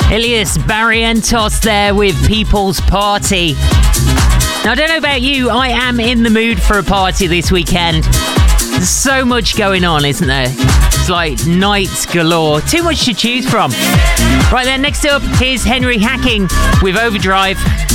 Ilias Barrientos there with People's Party. Now, I don't know about you, I am in the mood for a party this weekend. There's so much going on, isn't there? It's like nights galore. Too much to choose from. Right then, next up, here's Henry Hacking with Overdrive.